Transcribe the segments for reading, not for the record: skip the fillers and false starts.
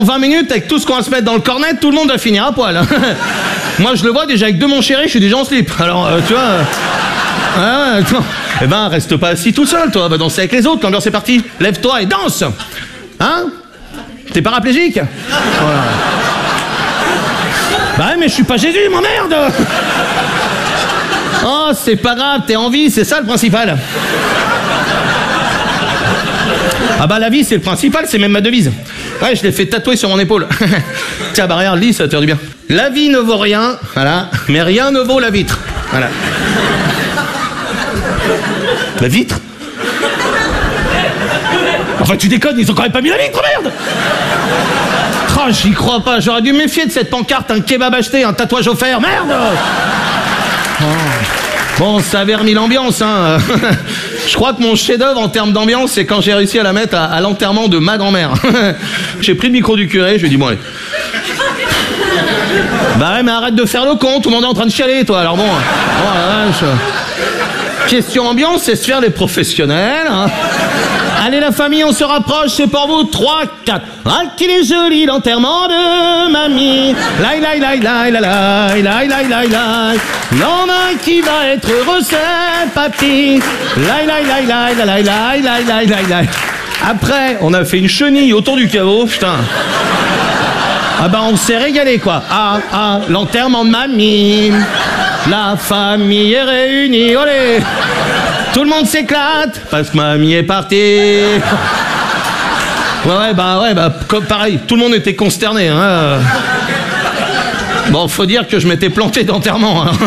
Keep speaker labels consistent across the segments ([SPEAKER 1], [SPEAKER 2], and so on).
[SPEAKER 1] 20 minutes, avec tout ce qu'on va se mettre dans le cornet, tout le monde va finir à poil. Moi, je le vois déjà avec deux mon chéri, je suis déjà en slip. Alors, tu vois... Ah ouais, attends. Eh ben, reste pas assis tout seul, toi. Va danser avec les autres, l'ambiance est partie. Lève-toi et danse. Hein? T'es paraplégique? Voilà. Bah ouais, mais je suis pas Jésus, m'emmerde. Oh, c'est pas grave, t'es en vie, c'est ça le principal. Ah bah la vie, c'est le principal, c'est même ma devise. Ouais, je l'ai fait tatouer sur mon épaule. Tiens, bah regarde, lis, ça va te faire du bien. La vie ne vaut rien, voilà, mais rien ne vaut la vitre. Voilà. La vitre? Enfin, tu déconnes, ils ont quand même pas mis la vitre, merde! Oh, j'y crois pas, j'aurais dû me méfier de cette pancarte, un kebab acheté, un tatouage offert, merde! Oh. Bon, ça avait remis l'ambiance, hein. Je crois que mon chef-d'œuvre en termes d'ambiance, c'est quand j'ai réussi à la mettre à l'enterrement de ma grand-mère. J'ai pris le micro du curé, je lui ai dit, bon, allez. Bah ouais, mais arrête de faire le con, tout le monde est en train de chialer, toi, alors bon. Oh la vache. Question ambiance, c'est se faire les professionnels, hein. Allez la famille, on se rapproche, c'est pour vous, 3, 4. Ah, qu'il est joli l'enterrement de mamie. Laï, laï, laï, laï, laï, laï, laï, laï, laï. L'homme qui va être heureux, c'est papy. Laï, laï, laï, laï, laï, laï, laï, laï, laï, laï. Après, on a fait une chenille autour du caveau, putain. Ah bah on s'est régalé, quoi. Ah, l'enterrement de mamie. La famille est réunie, olé. Tout le monde s'éclate, parce que mamie est partie. Ouais, bah, comme pareil, tout le monde était consterné, hein. Bon, faut dire que je m'étais planté d'enterrement, hein.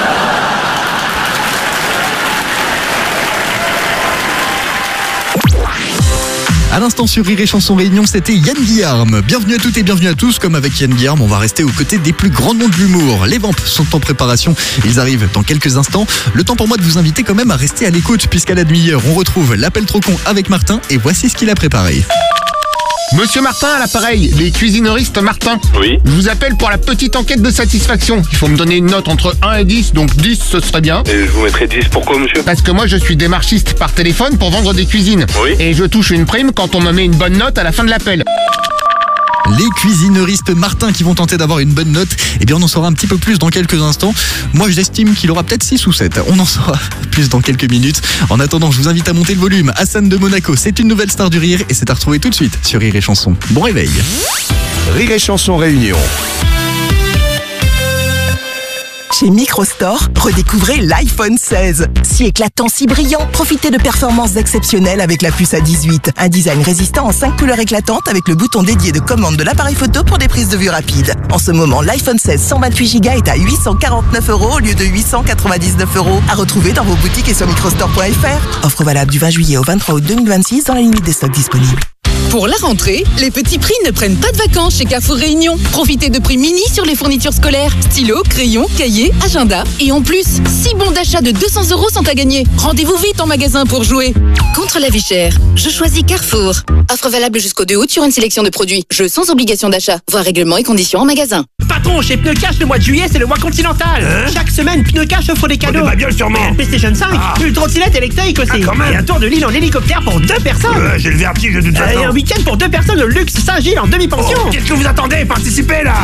[SPEAKER 2] À l'instant sur Rire et Chanson Réunion, c'était Yann Guillarme. Bienvenue à toutes et bienvenue à tous. Comme avec Yann Guillarme, on va rester aux côtés des plus grands noms de l'humour. Les Vamps sont en préparation. Ils arrivent dans quelques instants. Le temps pour moi de vous inviter quand même à rester à l'écoute, puisqu'à la demi-heure, on retrouve l'appel trop con avec Martin. Et voici ce qu'il a préparé.
[SPEAKER 3] Monsieur Martin à l'appareil, les cuisineristes Martin.
[SPEAKER 4] Oui.
[SPEAKER 3] Je vous appelle pour la petite enquête de satisfaction. Il faut me donner une note entre 1 et 10, donc 10 ce serait bien.
[SPEAKER 4] Et je vous mettrai 10, pourquoi monsieur?
[SPEAKER 3] Parce que moi je suis démarchiste par téléphone pour vendre des cuisines.
[SPEAKER 4] Oui.
[SPEAKER 3] Et je touche une prime quand on me met une bonne note à la fin de l'appel.
[SPEAKER 2] Les cuisineristes Martin qui vont tenter d'avoir une bonne note, eh bien on en saura un petit peu plus dans quelques instants. Moi j'estime qu'il aura peut-être 6 ou 7. On en saura plus dans quelques minutes. En attendant, je vous invite à monter le volume. Hassan de Monaco, c'est une nouvelle star du rire et c'est à retrouver tout de suite sur Rire et Chanson. Bon réveil.
[SPEAKER 5] Rire et Chanson Réunion.
[SPEAKER 6] Chez Microstore, redécouvrez l'iPhone 16. Si éclatant, si brillant, profitez de performances exceptionnelles avec la puce A18. Un design résistant en 5 couleurs éclatantes avec le bouton dédié de commande de l'appareil photo pour des prises de vue rapides. En ce moment, l'iPhone 16 128Go est à 849 € au lieu de 899 €. À retrouver dans vos boutiques et sur microstore.fr. Offre valable du 20 juillet au 23 août 2026 dans la limite des stocks disponibles.
[SPEAKER 7] Pour la rentrée, les petits prix ne prennent pas de vacances chez Carrefour Réunion. Profitez de prix mini sur les fournitures scolaires, stylos, crayons, cahiers, agenda. Et en plus, 6 bons d'achat de 200 € sont à gagner. Rendez-vous vite en magasin pour jouer. Contre la vie chère, je choisis Carrefour. Offre valable jusqu'au 2 août sur une sélection de produits. Jeu sans obligation d'achat. Voir règlements et conditions en magasin.
[SPEAKER 8] Patron, chez Pneu Cash, le mois de juillet, c'est le mois continental. Chaque semaine, Pneu Cash offre des cadeaux.
[SPEAKER 4] Ma gueule sûrement.
[SPEAKER 8] Et un PlayStation 5, une trottinette électrique aussi.
[SPEAKER 4] Quand même.
[SPEAKER 8] Et un tour de l'île en hélicoptère pour 2 personnes.
[SPEAKER 4] J'ai le vertige de toute façon.
[SPEAKER 8] Et un week-end pour 2 personnes au luxe Saint-Gilles en demi-pension.
[SPEAKER 4] Qu'est-ce que vous attendez? Participez là.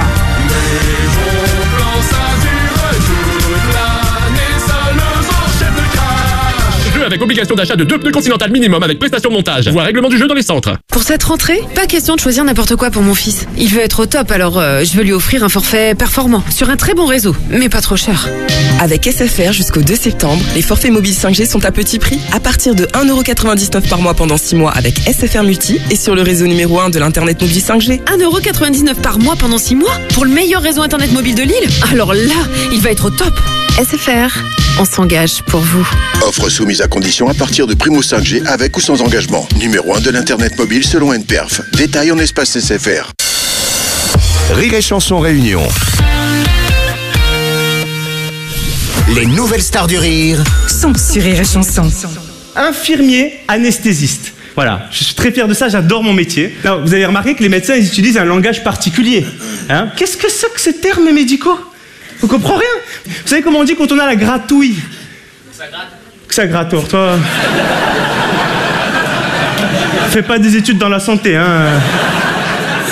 [SPEAKER 9] Jeu avec obligation d'achat de 2 pneus Continental minimum avec prestation de montage. Voir règlement du jeu dans les centres.
[SPEAKER 10] Pour cette rentrée, pas question de choisir n'importe quoi pour mon fils. Il veut être au top, alors je veux lui offrir un forfait performant sur un très bon réseau, mais pas trop cher.
[SPEAKER 6] Avec SFR jusqu'au 2 septembre, les forfaits mobiles 5G sont à petit prix, à partir de 1,99 € par mois pendant 6 mois avec SFR Multi et sur le réseau numéro 1 de l'Internet mobile 5G.
[SPEAKER 10] 1,99 € par mois pendant 6 mois pour le meilleur réseau Internet mobile de l'île. Alors là, il va être au top. SFR, on s'engage pour vous.
[SPEAKER 5] Offre soumise à condition à partir de Primo 5G avec ou sans engagement. Numéro 1 de l'Internet mobile selon NPerf. Détail en espace SFR. Rire et Chanson Réunion.
[SPEAKER 11] Les nouvelles stars du rire
[SPEAKER 12] sont sur Rire et Chanson.
[SPEAKER 13] Infirmier anesthésiste. Voilà, je suis très fier de ça, j'adore mon métier. Alors, vous avez remarqué que les médecins ils utilisent un langage particulier. Hein? Qu'est-ce que c'est que ces termes médicaux? On comprend rien. Vous savez comment on dit quand on a la gratouille? Ça gratte. Que ça gratte, toi. Fais pas des études dans la santé, hein.